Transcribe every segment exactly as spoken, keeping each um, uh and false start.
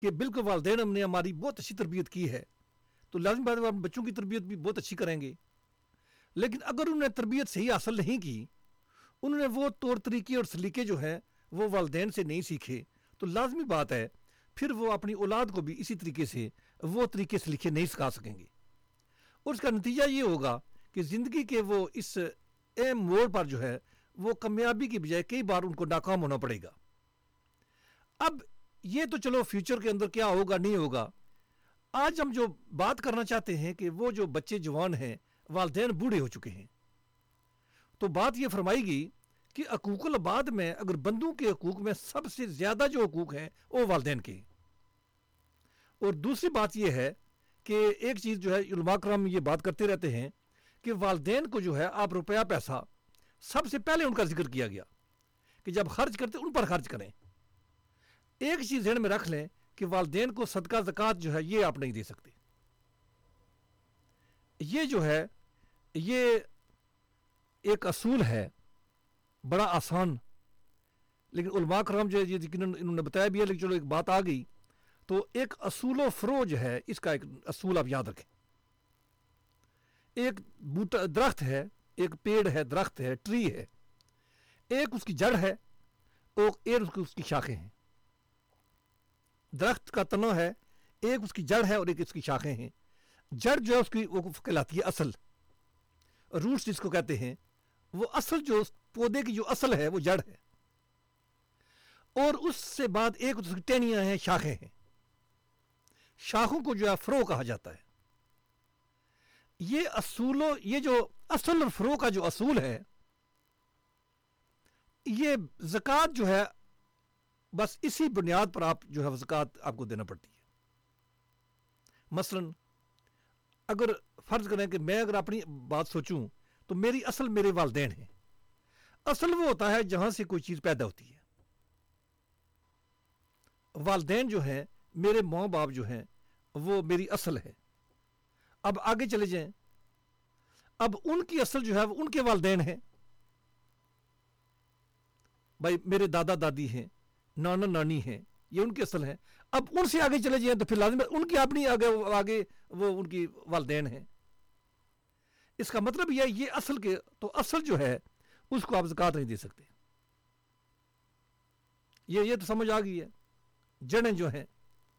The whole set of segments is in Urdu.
کہ بالکل والدین ہم نے ہماری بہت اچھی تربیت کی ہے تو لازم بات ہے ہم بچوں کی تربیت بھی بہت اچھی کریں گے، لیکن اگر انہوں نے تربیت صحیح حاصل نہیں کی، انہوں نے وہ طور طریقے اور سلیقے جو ہیں وہ والدین سے نہیں سیکھے، تو لازمی بات ہے پھر وہ اپنی اولاد کو بھی اسی طریقے سے وہ طریقے سلیقے نہیں سکھا سکیں گے، اور اس کا نتیجہ یہ ہوگا کہ زندگی کے وہ اس اہم موڑ پر جو ہے وہ کامیابی کی بجائے کئی بار ان کو ناکام ہونا پڑے گا۔ اب یہ تو چلو فیوچر کے اندر کیا ہوگا نہیں ہوگا، آج ہم جو بات کرنا چاہتے ہیں کہ وہ جو بچے جوان ہیں والدین بوڑھے ہو چکے ہیں، تو بات یہ فرمائی گئی کہ حقوق العباد میں اگر بندوں کے حقوق میں سب سے زیادہ جو حقوق ہیں وہ والدین کے ہیں، اور دوسری بات یہ ہے کہ ایک چیز جو ہے علماء کرام یہ بات کرتے رہتے ہیں کہ والدین کو جو ہے آپ روپیہ پیسہ سب سے پہلے ان کا ذکر کیا گیا کہ جب خرچ کرتے ان پر خرچ کریں۔ ایک چیز ذہن میں رکھ لیں کہ والدین کو صدقہ زکوٰۃ جو ہے یہ آپ نہیں دے سکتے، یہ جو ہے یہ ایک اصول ہے بڑا آسان، لیکن علماء کرام جو ہے یقیناً انہوں نے بتایا بھی ہے، لیکن چلو ایک بات آ گئی تو ایک اصول و فروج ہے، اس کا ایک اصول آپ یاد رکھیں۔ ایک بوٹا درخت ہے، ایک پیڑ ہے، درخت ہے، ٹری ہے، ایک اس کی جڑ ہے اور ایک اس کی شاخیں ہیں۔ درخت کا تنو ہے، ایک اس کی جڑ ہے اور ایک اس کی شاخیں ہیں۔ جڑ جو ہے اس کی وہ کہلاتی ہے اصل، روٹس جس کو کہتے ہیں، وہ اصل جو پودے کی جو اصل ہے وہ جڑ ہے، اور اس سے بعد ایک اس کی ٹہنیاں ہیں، شاخیں ہیں۔ شاخوں کو جو ہے فرو کہا جاتا ہے۔ یہ اصول و یہ جو اصل اور فرو کا جو اصول ہے، یہ زکوٰۃ جو ہے بس اسی بنیاد پر آپ جو ہے زکوٰۃ آپ کو دینا پڑتی ہے۔ مثلا اگر فرض کریں کہ میں اگر اپنی بات سوچوں تو میری اصل میرے والدین ہیں۔ اصل وہ ہوتا ہے جہاں سے کوئی چیز پیدا ہوتی ہے۔ والدین جو ہیں میرے ماں باپ جو ہیں وہ میری اصل ہے۔ اب آگے چلے جائیں، اب ان کی اصل جو ہے وہ ان کے والدین ہیں، بھائی میرے دادا دادی ہیں، نانا نانی ہیں، یہ ان کی اصل ہیں۔ اب ان سے آگے چلے جائیں تو پھر لازم ہے ان کی اپنی آگے آگے وہ ان کی والدین ہیں۔ اس کا مطلب یہ یہ اصل کے تو اصل جو ہے اس کو آپ زکوٰۃ نہیں دے سکتے۔ یہ یہ تو سمجھ آ گئی ہے۔ جڑیں جو ہیں،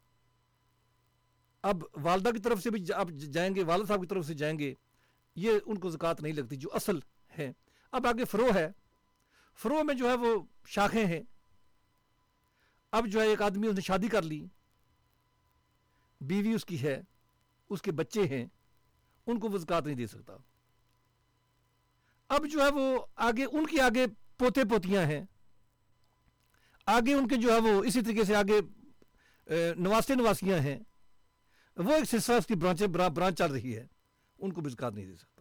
اب والدہ کی طرف سے بھی آپ جائیں گے، والد صاحب کی طرف سے جائیں گے، یہ ان کو زکوٰۃ نہیں لگتی جو اصل ہے۔ اب آگے فرو ہے، فرو میں جو ہے وہ شاخیں ہیں۔ اب جو ہے ایک آدمی اس نے شادی کر لی، بیوی اس کی ہے، اس کے بچے ہیں، ان کو وہ زکوٰۃ نہیں دے سکتا۔ اب جو ہے وہ آگے ان کی آگے پوتے پوتیاں ہیں، آگے ان کے جو ہے وہ اسی طریقے سے آگے نواسے نواسیاں ہیں، وہ ایک سلسلہ اس کی برانچ برانچ چل رہی ہے، ان کو بھی زکوٰۃ نہیں دے سکتا۔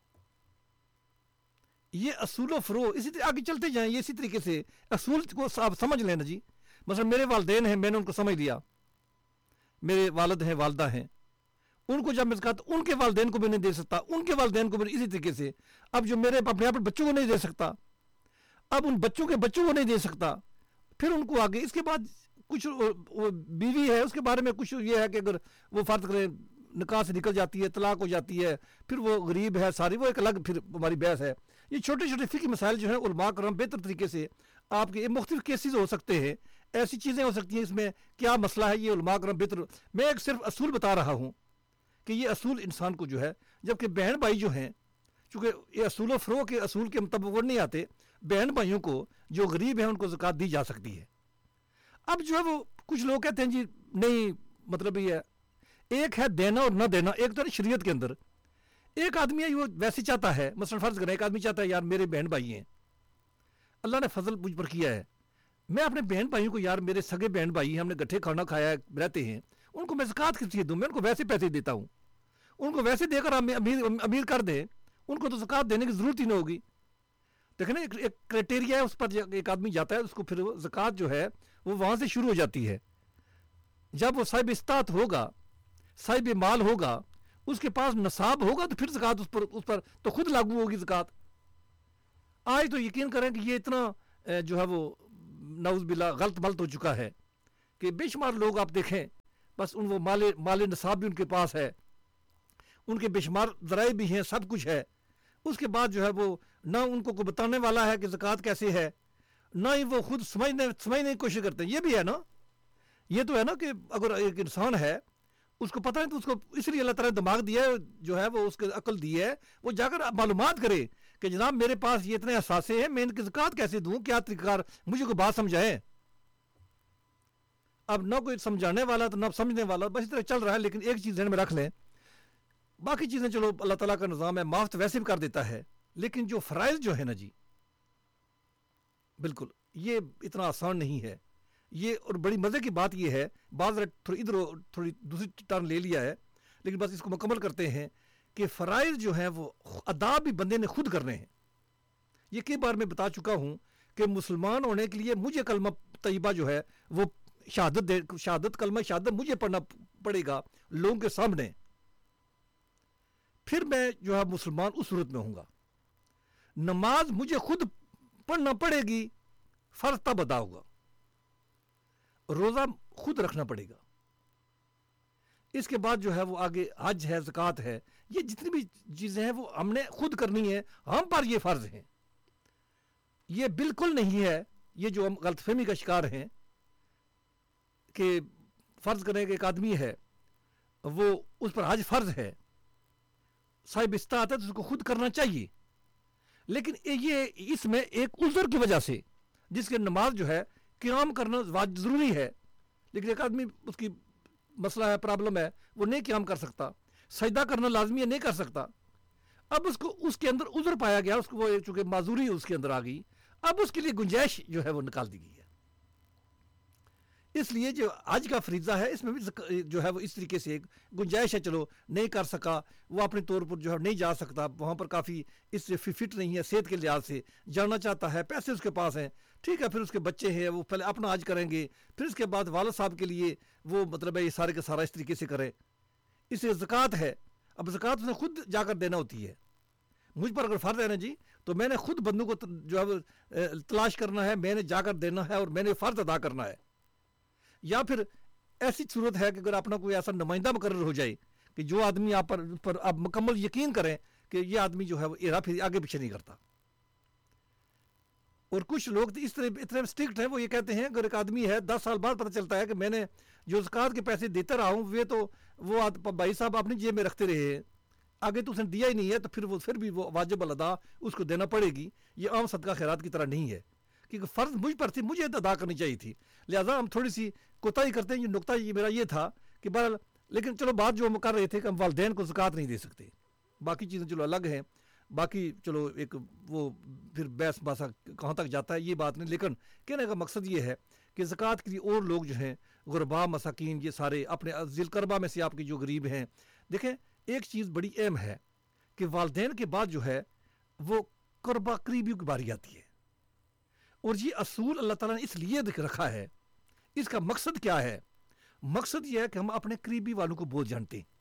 یہ اصول و فرو اسی طرح آگے چلتے جائیں، یہ اسی طریقے سے اصول کو آپ سمجھ لینا جی۔ مثلا میرے والدین ہیں، میں نے ان کو سمجھ لیا، میرے والد ہیں، والدہ ہیں، ان کو جب میں زکوٰۃ ان کے والدین کو بھی نہیں دے سکتا، ان کے والدین کو بھی اسی طریقے سے۔ اب جو میرے اپنے آپ بچوں کو نہیں دے سکتا، اب ان بچوں کے بچوں کو نہیں دے سکتا، پھر ان کو آگے اس کے بعد کچھ بیوی ہے اس کے بارے میں کچھ یہ ہے کہ اگر وہ فرض کریں نکاح سے نکل جاتی ہے، طلاق ہو جاتی ہے، پھر وہ غریب ہے ساری، وہ ایک الگ پھر ہماری بحث ہے۔ یہ چھوٹے چھوٹے فقہی مسائل جو ہیں علماء کرام بہتر طریقے سے آپ کے مختلف کیسز ہو سکتے ہیں، ایسی چیزیں ہو سکتی ہیں، اس میں کیا مسئلہ ہے یہ علماء کرام بہتر۔ میں ایک صرف اصول بتا رہا ہوں کہ یہ اصول انسان کو جو ہے، جبکہ بہن بھائی جو ہیں چونکہ یہ اصول و فروغ کے اصول کے مطابق وہ نہیں آتے، بہن بھائیوں کو جو غریب ہیں ان کو زکوٰۃ دی جا سکتی ہے۔ اب جو ہے وہ کچھ لوگ کہتے ہیں جی نہیں، مطلب یہ ہے ایک ہے دینا اور نہ دینا، ایک تو شریعت کے اندر ایک آدمی ہے وہ ویسے چاہتا ہے، مثلا فرض کریں ایک آدمی چاہتا ہے یار میرے بہن بھائی ہیں، اللہ نے فضل مجھ پر کیا ہے، میں اپنے بہن بھائیوں کو یار میرے سگے بہن بھائی ہیں، ہم نے گٹھے کھانا کھایا رہتے ہیں، ان کو میں زکوٰۃ کس لیے دوں؟ میں ان کو ویسے پیسے دیتا ہوں، ان کو ویسے دے کر امیر امیر کر دیں، ان کو تو زکوٰۃ دینے کی ضرورت ہی نہ ہوگی۔ دیکھیں نا ایک کرائٹیریا ہے، اس پر ایک آدمی جاتا ہے، اس کو پھر زکوٰۃ جو ہے وہ وہاں سے شروع ہو جاتی ہے۔ جب وہ صاحب استطاعت ہوگا، صاحب مال ہوگا، اس کے پاس نصاب ہوگا تو پھر زکوٰۃ اس پر اس پر تو خود لاگو ہوگی زکوٰۃ۔ آج تو یقین کریں کہ یہ اتنا جو ہے وہ نعوذ باللہ غلط ملط ہو چکا ہے کہ بے شمار لوگ آپ دیکھیں بس ان وہ مال مال نصاب بھی ان کے پاس ہے, ان کے بے شمار ذرائع بھی ہیں, سب کچھ ہے, اس کے بعد جو ہے وہ نہ ان کو کوئی بتانے والا ہے کہ زکوٰۃ کیسے ہے, نہ ہی وہ خود سمجھنے سمجھنے کی کوشش کرتے ہیں. یہ بھی ہے نا, یہ تو ہے نا کہ اگر ایک انسان ہے اس کو پتہ ہے تو اس کو اس لیے اللہ تعالیٰ نے دماغ دیا ہے, جو ہے وہ اس کے عقل دی ہے, وہ جا کر معلومات کرے کہ جناب میرے پاس یہ اتنے اثاثے ہیں, میں ان کی زکوٰۃ کیسے دوں, کیا طریقہ کار, مجھے کوئی بات سمجھائے. اب نہ کوئی سمجھانے والا تو نہ سمجھنے والا, بس اس طرح چل رہا ہے. لیکن ایک چیز ذہن میں رکھ لیں, باقی چیزیں چلو اللہ تعالیٰ کا نظام ہے, معاف تو ویسے بھی کر دیتا ہے, لیکن جو فرائض جو ہے نا جی, بالکل یہ اتنا آسان نہیں ہے. یہ اور بڑی مزے کی بات یہ ہے, بعض تھوڑی ادھر تھوڑی دوسری ٹرن لے لیا ہے, لیکن بس اس کو مکمل کرتے ہیں کہ فرائض جو ہیں وہ ادا بھی بندے نے خود کرنے ہیں. یہ کئی بار میں بتا چکا ہوں کہ مسلمان ہونے کے لیے مجھے کلمہ طیبہ جو ہے وہ شہادت دے شہادت کلمہ شہادت مجھے پڑھنا پڑے گا لوگوں کے سامنے, پھر میں جو ہے مسلمان اس صورت میں ہوں گا. نماز مجھے خود پڑھنا پڑے گی, فرض تب ادا ہوگا. روزہ خود رکھنا پڑے گا. اس کے بعد جو ہے وہ آگے حج ہے, زکوٰۃ ہے, یہ جتنی بھی چیزیں ہیں وہ ہم نے خود کرنی ہے, ہم پر یہ فرض ہیں. یہ بالکل نہیں ہے یہ جو ہم غلط فہمی کا شکار ہیں کہ فرض کریں کہ ایک آدمی ہے وہ اس پر حج فرض ہے, صاحب استطاعت ہے تو اس کو خود کرنا چاہیے, لیکن یہ اس میں ایک عذر کی وجہ سے جس کے نماز جو ہے قیام کرنا ضروری ہے, لیکن ایک آدمی اس کی مسئلہ ہے, پرابلم ہے, وہ نہیں قیام کر سکتا, سجدہ کرنا لازمی ہے, نہیں کر سکتا. اب اس کو اس کے اندر عذر پایا گیا, اس کو وہ چونکہ معذوری اس کے اندر آ گئی, اب اس کے لیے گنجائش جو ہے وہ نکال دی گئی ہے. اس لیے جو آج کا فریضہ ہے اس میں بھی جو ہے وہ اس طریقے سے ایک گنجائش ہے, چلو نہیں کر سکا, وہ اپنے طور پر جو ہے نہیں جا سکتا, وہاں پر کافی اس سے فٹ نہیں ہے صحت کے لحاظ سے, جانا چاہتا ہے, پیسے اس کے پاس ہیں, ٹھیک ہے, پھر اس کے بچے ہیں, وہ پہلے اپنا حج کریں گے, پھر اس کے بعد والد صاحب کے لیے وہ مطلب ہے یہ سارے کے سارا اس طریقے سے کریں. اس سے زکوٰۃ ہے, اب زکوٰۃ اس نے خود جا کر دینا ہوتی ہے. مجھ پر اگر فرض ہے نا جی, تو میں نے خود بندوں کو جو ہے تلاش کرنا ہے, میں نے جا کر دینا ہے, اور میں نے فرض ادا کرنا ہے. یا پھر ایسی صورت ہے کہ اگر اپنا کوئی ایسا نمائندہ مقرر ہو جائے کہ جو آدمی آپ پر پر آپ مکمل یقین کریں کہ یہ آدمی جو ہے وہ ایرا پھر آگے پیچھے نہیں کرتا. اور کچھ لوگ اس طرح اتنے اسٹرکٹ ہیں, وہ یہ کہتے ہیں اگر ایک آدمی ہے دس سال بعد پتہ چلتا ہے کہ میں نے جو زکوٰۃ کے پیسے دیتا رہا ہوں وہ تو وہ بھائی صاحب اپنی جیب میں رکھتے رہے ہیں, آگے تو اس نے دیا ہی نہیں ہے, تو پھر وہ پھر بھی وہ واجب الادا اس کو دینا پڑے گی. یہ عام صدقہ خیرات کی طرح نہیں ہے, کیونکہ فرض مجھ پر تھی, مجھے ادا کرنی چاہیے تھی, لہٰذا ہم تھوڑی سی کوتاہی کرتے ہیں. یہ نقطہ یہ میرا یہ تھا کہ بہرحال, لیکن چلو بات جو ہم کر رہے تھے کہ ہم والدین کو زکوٰۃ نہیں دے سکتے, باقی چیزیں چلو الگ ہیں, باقی چلو ایک وہ پھر بحث باسا کہاں تک جاتا ہے یہ بات نہیں. لیکن کہنے کا مقصد یہ ہے کہ زکوٰۃ کے لیے اور لوگ جو ہیں غربا مساکین, یہ سارے اپنے ذی القربہ میں سے آپ کے جو غریب ہیں, دیکھیں ایک چیز بڑی اہم ہے کہ والدین کے بعد جو ہے وہ قربا قریبیوں کی باری آتی ہے. اور یہ اصول اللہ تعالیٰ نے اس لیے رکھا ہے, اس کا مقصد کیا ہے؟ مقصد یہ ہے کہ ہم اپنے قریبی والوں کو بہت جانتے ہیں,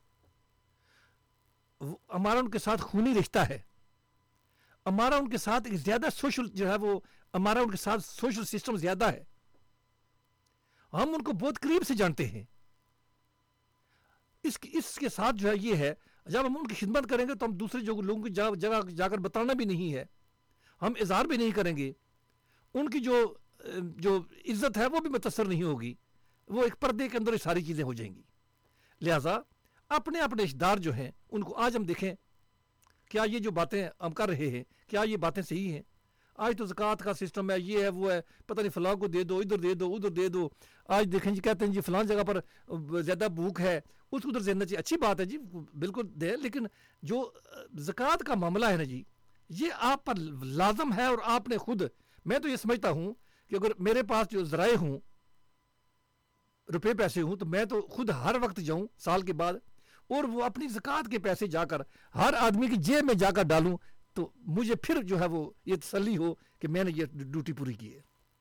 ہمارا ان کے ساتھ خونی رشتہ ہے, ہمارا ان کے ساتھ ایک زیادہ سوشل جو ہے وہ ہمارا ان کے ساتھ سوشل سسٹم زیادہ ہے, ہم ان کو بہت قریب سے جانتے ہیں. اس اس کے ساتھ جو ہے یہ ہے, جب ہم ان کی خدمت کریں گے تو ہم دوسرے جو لوگوں کی جگہ جا کر بتانا بھی نہیں ہے, ہم اظہار بھی نہیں کریں گے, ان کی جو جو عزت ہے وہ بھی متاثر نہیں ہوگی, وہ ایک پردے کے اندر یہ ساری چیزیں ہو جائیں گی. لہٰذا اپنے اپنے رشتہ دار جو ہیں ان کو آج ہم دیکھیں کیا یہ جو باتیں ہم کر رہے ہیں کیا یہ باتیں صحیح ہیں؟ آج تو زکوٰۃ کا سسٹم ہے, یہ ہے وہ ہے, پتہ نہیں فلاں کو دے دو, ادھر دے دو, ادھر دے دو. آج دیکھیں جی کہتے ہیں جی فلاں جگہ پر زیادہ بھوک ہے, اس کو ادھر دینا چاہیے, اچھی بات ہے جی بالکل دے, لیکن جو زکوٰۃ کا معاملہ ہے نا جی یہ آپ پر لازم ہے. اور آپ نے خود, میں تو یہ سمجھتا ہوں کہ اگر میرے پاس جو ذرائع ہوں, روپے پیسے ہوں, تو میں تو خود ہر وقت جاؤں سال کے بعد اور وہ اپنی زکوٰۃ کے پیسے جا کر ہر آدمی کی جیب میں جا کر ڈالوں, تو مجھے پھر جو ہے وہ یہ تسلی ہو کہ میں نے یہ ڈیوٹی پوری کی ہے.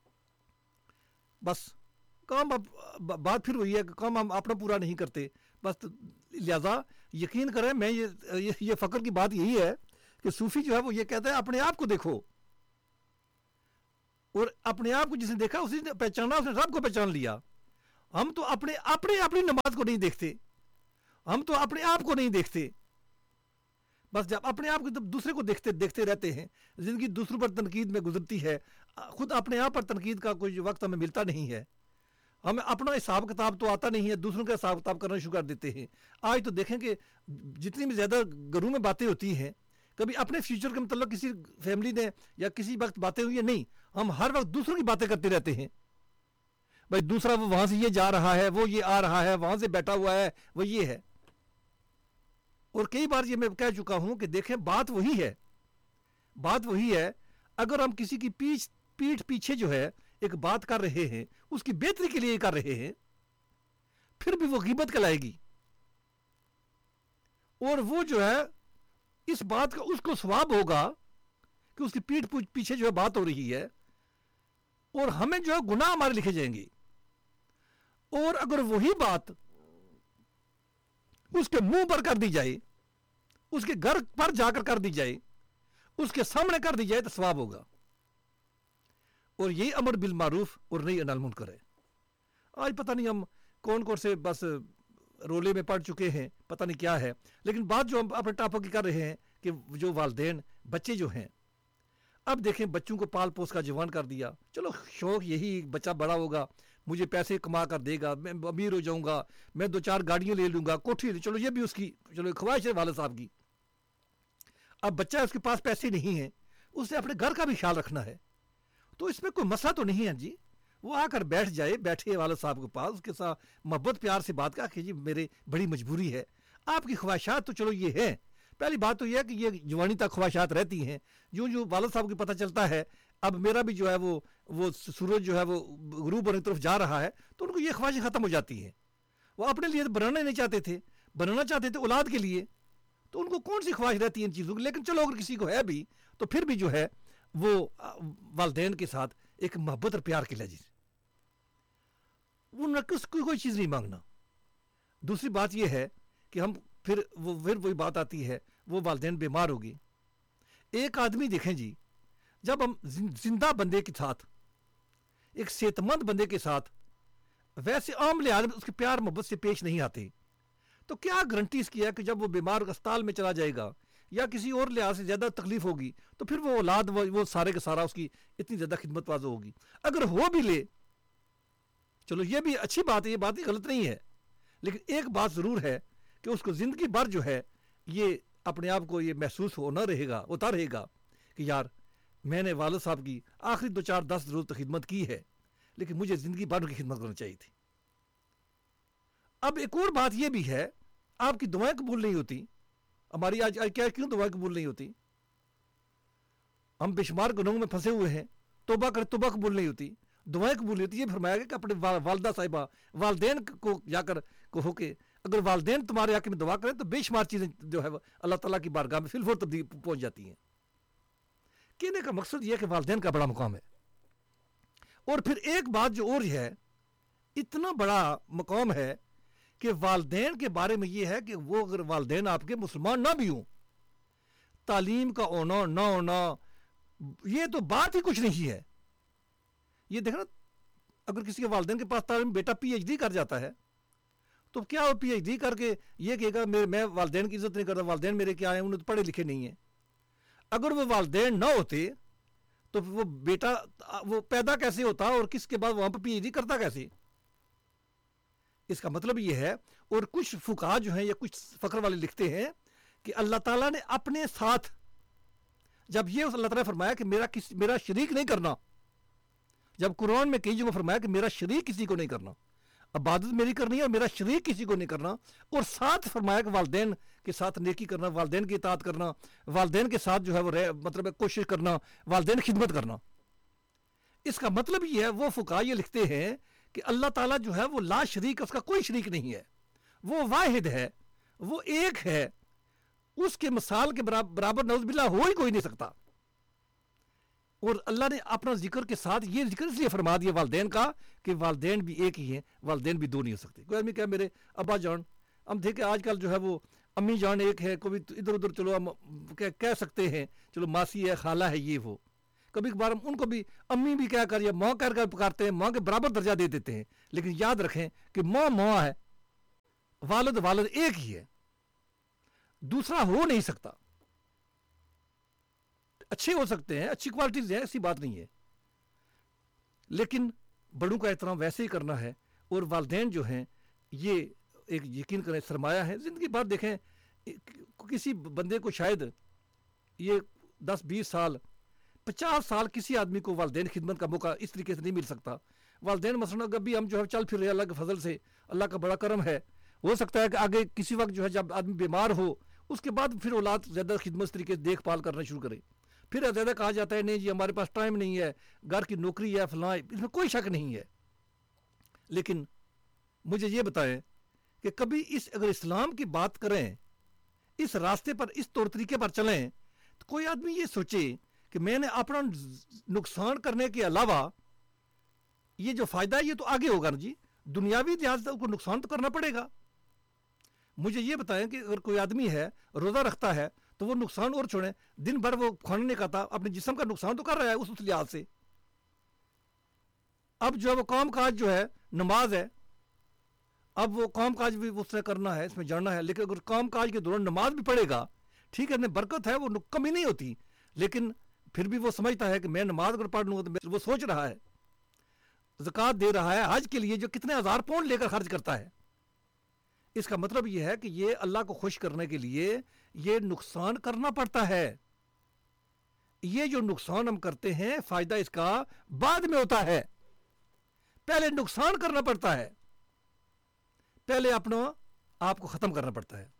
بس کام اب بات پھر وہی ہے کہ کام ہم اپنا پورا نہیں کرتے بس. لہذا یقین کریں, میں یہ یہ فخر کی بات یہی ہے کہ صوفی جو ہے وہ یہ کہتا ہے اپنے آپ کو دیکھو, اور اپنے آپ کو جس نے دیکھا اسی نے پہچانا, اس نے رب کو پہچان لیا. ہم تو اپنے اپنے اپنی نماز کو نہیں دیکھتے, ہم تو اپنے آپ کو نہیں دیکھتے. بس جب اپنے آپ کو دوسرے کو دیکھتے دیکھتے رہتے ہیں, زندگی دوسروں پر تنقید میں گزرتی ہے, خود اپنے آپ پر تنقید کا کوئی وقت ہمیں ملتا نہیں ہے. ہمیں اپنا حساب کتاب تو آتا نہیں ہے, دوسروں کا حساب کتاب کرنا شروع کر دیتے ہیں. آج تو دیکھیں کہ جتنی بھی زیادہ گھروں میں باتیں ہوتی ہیں, کبھی اپنے فیوچر کے متعلق کسی فیملی نے یا کسی وقت باتیں ہوئی ہیں نہیں, ہم ہر وقت دوسروں کی باتیں کرتے رہتے ہیں. بھائی دوسرا وہ وہاں سے یہ جا رہا ہے, وہ یہ آ رہا ہے, وہاں سے بیٹھا ہوا ہے, وہ یہ ہے. اور کئی بار یہ میں کہہ چکا ہوں کہ دیکھیں بات وہی ہے, بات وہی ہے. اگر ہم کسی کی پیچھ پیٹھ پیچھے جو ہے ایک بات کر رہے ہیں, اس کی بہتری کے لیے کر رہے ہیں, پھر بھی وہ غیبت کہلائے گی. اور وہ جو ہے اس بات کا اس کو ثواب ہوگا کہ اس کی پیٹھ پیچھے جو ہے بات ہو رہی ہے, اور ہمیں جو ہے گناہ ہمارے لکھے جائیں گے. اور اگر وہی بات اس کے منہ پر کر دی جائے, اس کے گھر پر جا کر کر دی جائے, اس کے سامنے کر دی جائے, تو ثواب ہوگا. اور یہی امر بالمعروف اور نہی عن المنکر ہے. آج پتہ نہیں ہم کون کون سے بس رولے میں پڑ چکے ہیں, پتہ نہیں کیا ہے. لیکن بات جو ہم اپنے ٹاپک کی کر رہے ہیں کہ جو والدین بچے جو ہیں, اب دیکھیں بچوں کو پال پوس کا جوان کر دیا, چلو شوق یہی بچہ بڑا ہوگا, مجھے پیسے کما کر دے گا, میں امیر ہو جاؤں گا, میں دو چار گاڑیاں لے لوں گا, کوٹھی, چلو یہ بھی اس کی چلو خواہش ہے والد صاحب کی. اب بچہ اس کے پاس پیسے نہیں ہیں, اس نے اپنے گھر کا بھی خیال رکھنا ہے, تو اس میں کوئی مسئلہ تو نہیں ہے جی. وہ آ کر بیٹھ جائے, بیٹھے والد صاحب کے پاس, اس کے ساتھ محبت پیار سے بات کر کہ جی میرے بڑی مجبوری ہے, آپ کی خواہشات تو چلو یہ ہیں. پہلی بات تو یہ ہے کہ یہ جوانی تک خواہشات رہتی ہیں, جو جو والد صاحب کو پتہ چلتا ہے اب میرا بھی جو ہے وہ وہ سورج جو ہے وہ غروب ہونے کی طرف جا رہا ہے, تو ان کو یہ خواہشیں ختم ہو جاتی ہیں. وہ اپنے لیے بنانا نہیں چاہتے تھے, بنانا چاہتے تھے اولاد کے لیے, تو ان کو کون سی خواہش رہتی ہے ان چیزوں کی. لیکن چلو اگر کسی کو ہے بھی تو پھر بھی جو ہے وہ والدین کے ساتھ ایک محبت اور پیار کے لہجے سے, وہ نہ کس کوئی کوئی چیز نہیں مانگنا. دوسری بات یہ ہے کہ ہم پھر وہ پھر وہی بات آتی ہے, وہ والدین بیمار ہوگی. ایک آدمی دیکھیں جی, جب ہم زندہ بندے کے ساتھ, ایک صحت مند بندے کے ساتھ ویسے عام لحاظ میں اس کے پیار محبت سے پیش نہیں آتے, تو کیا گارنٹی اس کی ہے کہ جب وہ بیمار اسپتال میں چلا جائے گا یا کسی اور لحاظ سے زیادہ تکلیف ہوگی تو پھر وہ اولاد وہ, وہ سارے کا سارا اس کی اتنی زیادہ خدمت واضح ہوگی. اگر ہو بھی لے چلو یہ بھی اچھی بات ہے, یہ بات ہی غلط نہیں ہے, لیکن ایک بات ضرور ہے کہ اس کو زندگی بھر جو ہے یہ اپنے آپ کو یہ محسوس ہونا رہے گا, ہوتا رہے گا کہ یار میں نے والد صاحب کی آخری دو چار دس روز تک خدمت کی ہے, لیکن مجھے زندگی بھر کی خدمت کرنا چاہیے تھی. اب ایک اور بات یہ بھی ہے, آپ کی دعائیں قبول نہیں ہوتی. ہماری آج کیا کیوں دعائیں قبول نہیں ہوتی؟ ہم بے شمار گناہوں میں پھنسے ہوئے ہیں, توبہ کر توبہ قبول نہیں ہوتی, دعائیں قبول نہیں ہوتی. یہ فرمایا گیا کہ اپنے والدہ صاحبہ والدین کو جا کر کہو کہ اگر والدین تمہارے حق میں دعا کریں تو بے شمار چیزیں جو ہے اللہ تعالیٰ کی بارگاہ میں فی الفور تبدیل پہنچ جاتی ہیں. کہنے کا مقصد یہ ہے کہ والدین کا بڑا مقام ہے. اور پھر ایک بات جو اور ہے, اتنا بڑا مقام ہے کہ والدین کے بارے میں یہ ہے کہ وہ اگر والدین آپ کے مسلمان نہ بھی ہوں, تعلیم کا ہونا نہ ہونا یہ تو بات ہی کچھ نہیں ہے. یہ دیکھنا, اگر کسی کے والدین کے پاس تعلیم, بیٹا پی ایچ ڈی کر جاتا ہے تو کیا وہ پی ایچ ڈی کر کے یہ کہے گا میں والدین کی عزت نہیں کرتا, والدین میرے کیا ہیں, انہوں نے پڑھے لکھے نہیں ہیں. اگر وہ والدین نہ ہوتے تو وہ بیٹا وہ پیدا کیسے ہوتا اور کس کے بعد وہاں پہ پی ایچ ڈی کرتا کیسے؟ اس کا مطلب یہ ہے. اور کچھ فقہا جو ہیں یا کچھ فقر والے لکھتے ہیں کہ اللہ تعالیٰ نے اپنے ساتھ جب یہ اللہ تعالیٰ نے فرمایا کہ میرا کس میرا شریک نہیں کرنا, جب قرآن میں کئی جگہ فرمایا کہ میرا شریک کسی کو نہیں کرنا, عبادت میری کرنی ہے اور میرا شریک کسی کو نہیں کرنا, اور ساتھ فرمایا کہ والدین کے ساتھ نیکی کرنا, والدین کی اطاعت کرنا, والدین کے ساتھ جو ہے وہ مطلب ہے کوشش کرنا, والدین خدمت کرنا. اس کا مطلب یہ ہے, وہ فقہا یہ لکھتے ہیں کہ اللہ تعالیٰ جو ہے وہ لا شریک, اس کا کوئی شریک نہیں ہے, وہ واحد ہے, وہ ایک ہے, اس کے مثال کے برابر نعوذ باللہ ہو ہی کوئی نہیں سکتا. اور اللہ نے اپنا ذکر کے ساتھ یہ ذکر اس لیے فرما دیا والدین کا کہ والدین بھی ایک ہی ہیں, والدین بھی دو نہیں ہو سکتے. کوئی آدمی کہا میرے ابا جان, ہم دیکھیں آج کل جو ہے وہ امی جان ایک ہے, کوئی ادھر ادھر چلو ہم کہہ سکتے ہیں چلو ماسی ہے, خالہ ہے, یہ وہ, کبھی کبھار ہم ان کو بھی امی بھی کیا کر یا ماں کہہ کر پکارتے ہیں، ماں کے برابر درجہ دے دیتے ہیں، لیکن یاد رکھیں کہ ماں ماں ہے، والد والد ایک ہی ہے، دوسرا ہو نہیں سکتا۔ اچھے ہو سکتے ہیں، اچھی کوالٹیز ہیں، ایسی بات نہیں ہے، لیکن بڑوں کا احترام ویسے ہی کرنا ہے۔ اور والدین جو ہیں یہ ایک یقین کریں سرمایہ ہے زندگی بھر۔ دیکھیں کسی بندے کو شاید یہ دس بیس سال پچاس سال کسی آدمی کو والدین خدمت کا موقع اس طریقے سے نہیں مل سکتا۔ والدین مثلا اگر بھی ہم جو ہے چل پھر رہے ہیں، اللہ کے فضل سے، اللہ کا بڑا کرم ہے، ہو سکتا ہے کہ آگے کسی وقت جو ہے جب آدمی بیمار ہو اس کے بعد پھر اولاد زیادہ خدمت اس طریقے سے دیکھ بھال کرنا شروع کرے، پھر زیادہ کہا جاتا ہے نہیں جی ہمارے پاس ٹائم نہیں ہے، گھر کی نوکری ہے، فلاں، اس میں کوئی شک نہیں ہے۔ لیکن مجھے یہ بتائیں کہ کبھی اس اگر اسلام کی بات کریں، اس راستے پر اس طور طریقے پر چلیں، تو کوئی آدمی یہ سوچے کہ میں نے اپنا نقصان کرنے کے علاوہ یہ جو فائدہ ہے یہ تو آگے ہوگا نا جی، دنیاوی لحاظ سے کو نقصان تو کرنا پڑے گا۔ مجھے یہ بتائیں کہ اگر کوئی آدمی ہے روزہ رکھتا ہے تو وہ نقصان اور چھوڑیں، دن بھر وہ کھانا نہیں کھاتا، اپنے جسم کا نقصان تو کر رہا ہے اس اس لحاظ سے۔ اب جو ہے وہ کام کاج جو ہے نماز ہے، اب وہ کام کاج بھی اس نے کرنا ہے، اس میں جاننا ہے، لیکن اگر کام کاج کے دوران نماز بھی پڑھے گا، ٹھیک ہے برکت ہے، وہ کمی نہیں ہوتی، لیکن پھر بھی وہ سمجھتا ہے کہ میں نماز اگر پڑھ لوں تو وہ سوچ رہا ہے زکوٰۃ دے رہا ہے حج کے لیے جو کتنے ہزار پاؤنڈ لے کر خرچ کرتا ہے۔ اس کا مطلب یہ ہے کہ یہ اللہ کو خوش کرنے کے لیے یہ نقصان کرنا پڑتا ہے۔ یہ جو نقصان ہم کرتے ہیں فائدہ اس کا بعد میں ہوتا ہے، پہلے نقصان کرنا پڑتا ہے، پہلے اپنا آپ کو ختم کرنا پڑتا ہے۔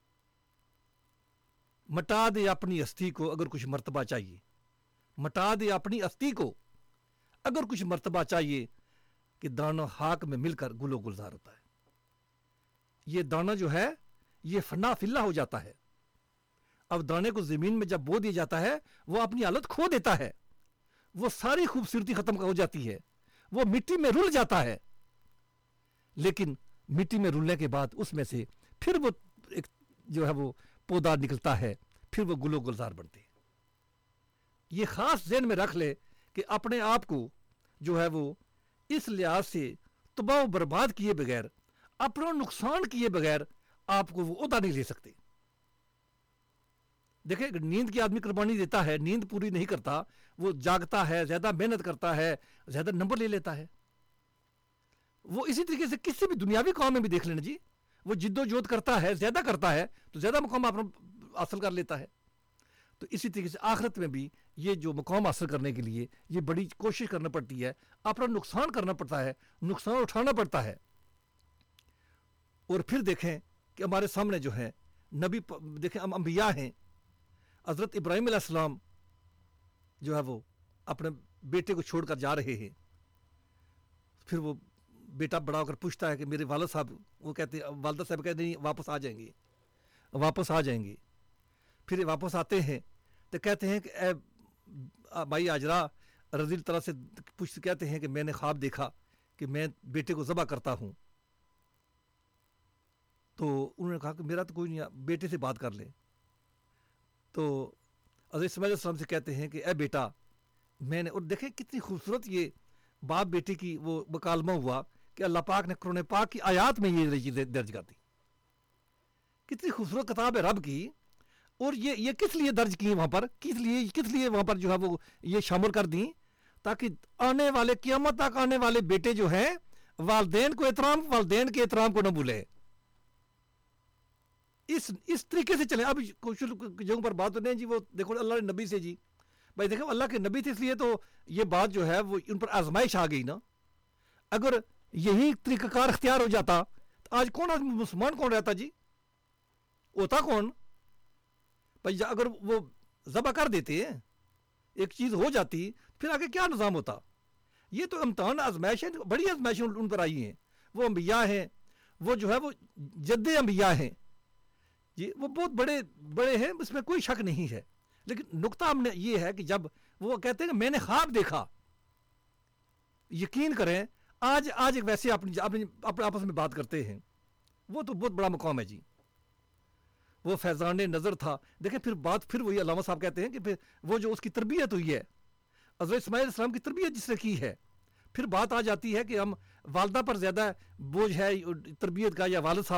مٹا دے اپنی ہستی کو اگر کچھ مرتبہ چاہیے، مٹا دے اپنی ہستی کو اگر کچھ مرتبہ چاہیے، کہ دانہ خاک میں مل کر گل و گلزار ہوتا ہے۔ یہ دانہ جو ہے یہ فنا فلہ ہو جاتا ہے۔ اب دانے کو زمین میں جب بو دیا جاتا ہے وہ اپنی حالت کھو دیتا ہے، وہ ساری خوبصورتی ختم ہو جاتی ہے، وہ مٹی میں رل جاتا ہے، لیکن مٹی میں رلنے کے بعد اس میں سے پھر وہ ایک جو ہے وہ پودا نکلتا ہے، پھر وہ گل و گلزار بنتے ہیں۔ یہ خاص ذہن میں رکھ لے کہ اپنے آپ کو جو ہے وہ اس لحاظ سے تباہ و برباد کیے بغیر، اپنا نقصان کیے بغیر آپ کو وہ عہدہ نہیں لے سکتے۔ دیکھیں نیند کی آدمی قربانی دیتا ہے، نیند پوری نہیں کرتا، وہ جاگتا ہے، زیادہ محنت کرتا ہے، زیادہ نمبر لے لیتا ہے۔ وہ اسی طریقے سے کسی بھی دنیاوی کام میں بھی دیکھ لینا جی، وہ جد و جہد کرتا ہے، زیادہ کرتا ہے تو زیادہ مقام اپنا حاصل کر لیتا ہے۔ تو اسی طریقے سے آخرت میں بھی یہ جو مقام حاصل کرنے کے لیے یہ بڑی کوشش کرنا پڑتی ہے، اپنا نقصان کرنا پڑتا ہے، نقصان اٹھانا پڑتا ہے۔ اور پھر دیکھیں کہ ہمارے سامنے جو ہے نبی دیکھیں ہم انبیاء ہیں، حضرت ابراہیم علیہ السلام جو ہے وہ اپنے بیٹے کو چھوڑ کر جا رہے ہیں، پھر وہ بیٹا بڑا ہو کر پوچھتا ہے کہ میرے والد صاحب، وہ کہتے ہیں والدہ صاحب کہتے ہیں واپس آ جائیں گے، واپس آ جائیں گے۔ پھر واپس آتے ہیں تو کہتے ہیں کہ اے بھائی ہاجرہ رضی اللہ تعالیٰ سے پوچھ کہتے ہیں کہ میں نے خواب دیکھا کہ میں بیٹے کو ذبح کرتا ہوں۔ تو انہوں نے کہا کہ میرا تو کوئی نہیں، بیٹے سے بات کر لیں۔ تو حضرت اسماعیل علیہ السلام سے کہتے ہیں کہ اے بیٹا میں نے، اور دیکھیں کتنی خوبصورت یہ باپ بیٹے کی وہ مکالمہ ہوا کہ اللہ پاک نے قرآن پاک کی آیات میں یہ چیزیں درج کر دی۔ کتنی خوبصورت کتاب ہے رب کی، اور یہ یہ کس لیے درج کی وہاں پر، کس لیے کس لیے وہاں پر جو ہے وہ یہ شامل کر دیں، تاکہ آنے والے قیامت تک آنے والے بیٹے جو ہیں والدین کو احترام، والدین کے احترام کو نہ بھولے۔ اس اس طریقے سے چلیں۔ اب کچھ جگہوں پر بات نہیں جی وہ دیکھو اللہ نے نبی سے جی بھائی دیکھو اللہ کے نبی تھے اس لیے تو یہ بات جو ہے وہ ان پر آزمائش آ گئی نا۔ اگر یہی طریقہ کار اختیار ہو جاتا تو آج کون آدمی مسلمان کون رہتا جی، ہوتا کون بھائی؟ اگر وہ ذبح کر دیتے ہیں، ایک چیز ہو جاتی، پھر آگے کیا نظام ہوتا؟ یہ تو امتحان آزمائش ہے، بڑی آزمائشیں ان پر آئی ہیں۔ وہ انبیاء ہیں، وہ جو ہے وہ جد انبیاء ہیں جی، وہ بہت بڑے بڑے ہیں، اس میں کوئی شک نہیں ہے۔ لیکن نقطہ ہم نے یہ ہے کہ جب وہ کہتے ہیں کہ میں نے خواب دیکھا، یقین کریں آج آج ایک ویسے اپنی اپنے آپس میں بات کرتے ہیں، وہ تو بہت بڑا مقام ہے جی، وہ فیضان نظر تھا۔ دیکھیں پھر بات پھر وہی علامہ صاحب کہتے ہیں کہ پھر وہ جو اس کی تربیت ہوئی ہے، حضرت اسماعیل علیہ السلام کی تربیت جس نے کی ہے. پھر بات آ جاتی ہے کہ ہم والدہ پر زیادہ بوجھ ہے تربیت کا یا والد صاحب